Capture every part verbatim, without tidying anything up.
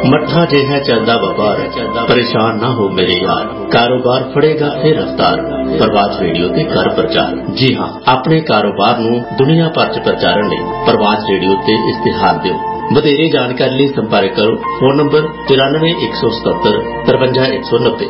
मट्ठा जिहा चलदा व्यापार, परेशान ना हो मेरे यार, कारोबार फड़ेगा फिर रफ्तार। प्रवास रेडियो ते कर प्रचार। जी हाँ, अपने कारोबार नूं दुनिया भर च प्रचारण लई प्रवास रेडियो ते इश्तिहार दिओ। ਵਧੇਰੇ ਜਾਣਕਾਰੀ ਲਈ ਸੰਪਰਕ ਕਰੋ ਫੋਨ ਨੰਬਰ तिरानवे एक सौ सतहत्तर तिरवंजा एक सौ नब्बे।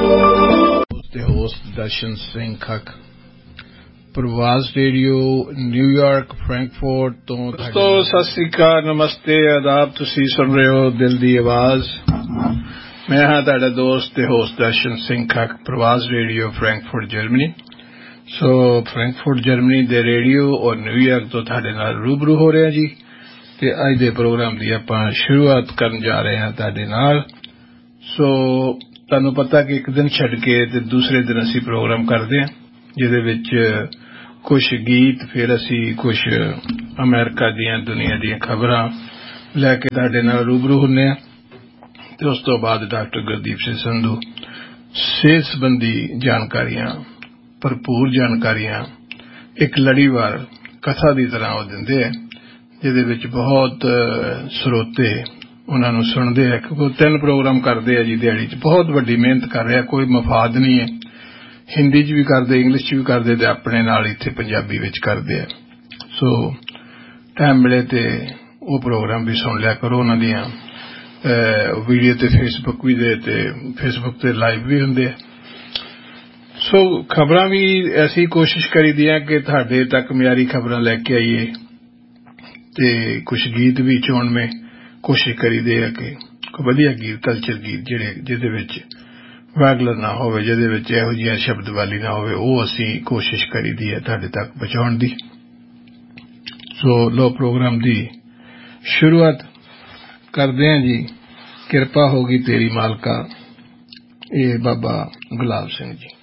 होस्ट दर्शन सिंह खक, प्रवास रेडियो न्यूयॉर्क फ्रैंकफर्ट तो दोस्तों सत श्री अकाल, नमस्ते, आदाब। तुसी सुन रहे हो दिल दी आवाज। मैं हाँ तुहाडा दोस्त ते होस्ट दर्शन सिंह खक, प्रवास रेडियो फ्रैंकफर्ट जर्मनी। सो फ्रैंकफर्ट जर्मनी दे रेडियो और न्यूयॉर्क तो तुहाडे नाल रूबरू हो रहे हैं जी। ਤੇ ਅੱਜ ਦੇ ਪ੍ਰੋਗਰਾਮ ਦੀ ਆਪਾਂ ਸ਼ੁਰੂਆਤ ਕਰਨ ਜਾ ਰਹੇ ਹਾਂ ਤੁਹਾਡੇ ਨਾਲ। ਸੋ ਤੁਹਾਨੂੰ ਪਤਾ ਕਿ ਇੱਕ ਦਿਨ ਛੱਡ ਕੇ ਤੇ ਦੂਸਰੇ ਦਿਨ ਅਸੀਂ ਪ੍ਰੋਗਰਾਮ ਕਰਦੇ ਹਾਂ, ਜਿਹਦੇ ਵਿੱਚ ਕੁਝ ਗੀਤ, ਫਿਰ ਅਸੀਂ ਕੁਝ ਅਮਰੀਕਾ ਦੀਆਂ ਦੁਨੀਆ ਦੀਆਂ ਖਬਰਾਂ ਲੈ ਕੇ ਤੁਹਾਡੇ ਨਾਲ ਰੂਬਰੂ ਹੁੰਦੇ ਹਾਂ। ਤੇ ਉਸ ਤੋਂ ਬਾਅਦ ਡਾਕਟਰ ਗੁਰਦੀਪ ਸਿੰਘ ਸੰਧੂ ਸਿਹਤ ਸੰਬੰਧੀ ਜਾਣਕਾਰੀਆਂ, ਭਰਪੂਰ ਜਾਣਕਾਰੀਆਂ ਇੱਕ ਲੜੀਵਾਰ ਕਥਾ ਦੀ ਤਰ੍ਹਾਂ ਉਹ ਦਿੰਦੇ ਆ, ਜਿਹਦੇ ਵਿੱਚ ਬਹੁਤ ਸਰੋਤੇ ਉਹਨਾਂ ਨੂੰ ਸੁਣਦੇ ਆ, ਕਿਉਂਕਿ ਤਿੰਨ ਪ੍ਰੋਗਰਾਮ ਕਰਦੇ ਆ ਜੀ ਦਿਹਾੜੀ 'ਚ। ਬਹੁਤ ਵੱਡੀ ਮਿਹਨਤ ਕਰ ਰਿਹਾ, ਕੋਈ ਮਫਾਦ ਨਹੀਂ ਹੈ। ਹਿੰਦੀ 'ਚ ਵੀ ਕਰਦੇ, ਇੰਗਲਿਸ਼ 'ਚ ਵੀ ਕਰਦੇ ਤੇ ਆਪਣੇ ਨਾਲ ਇੱਥੇ ਪੰਜਾਬੀ ਵਿੱਚ ਕਰਦੇ ਆ। ਸੋ ਟਾਈਮ ਮਿਲੇ ਤੇ ਉਹ ਪ੍ਰੋਗਰਾਮ ਵੀ ਸੁਣ ਲਿਆ ਕਰੋ। ਉਹਨਾਂ ਦੀਆਂ ਵੀਡੀਓ ਤੇ ਫੇਸਬੁੱਕ ਵੀ ਦੇ ਤੇ ਫੇਸਬੁੱਕ ਤੇ ਲਾਈਵ ਵੀ ਹੁੰਦੇ ਆ। ਸੋ ਖਬਰਾਂ ਵੀ ਅਸੀਂ ਕੋਸ਼ਿਸ਼ ਕਰੀਦੀ ਆ ਕਿ ਤੁਹਾਡੇ ਤੱਕ ਮਿਆਰੀ ਖਬਰਾਂ ਲੈ ਕੇ ਆਈਏ, ਤੇ ਕੁਝ ਗੀਤ ਵੀ ਚੁਣਵੇਂ ਕੋਸ਼ਿਸ਼ ਕਰੀਦੇ ਆ ਕਿ ਵਧੀਆ ਗੀਤ, ਕਲਚਰ ਗੀਤ ਜਿਹੜੇ ਜਿਹਦੇ ਵਿੱਚ ਵਾਗਲਰ ਨਾ ਹੋਵੇ, ਜਿਹਦੇ ਵਿੱਚ ਇਹੋ ਜਿਹੀਆਂ ਸ਼ਬਦਵਾਲੀ ਨਾ ਹੋਵੇ, ਉਹ ਅਸੀਂ ਕੋਸ਼ਿਸ਼ ਕਰੀਦੀ ਹੈ ਤੁਹਾਡੇ ਤੱਕ ਪਹੁੰਚਾਉਣ ਦੀ। ਸੋ ਲੋ ਪ੍ਰੋਗਰਾਮ ਦੀ ਸ਼ੁਰੂਆਤ ਕਰਦੇ ਹਾਂ ਜੀ। ਕਿਰਪਾ ਹੋਗੀ ਤੇਰੀ ਮਾਲਕਾ, ਇਹ ਬਾਬਾ ਗੁਲਾਬ ਸਿੰਘ ਜੀ।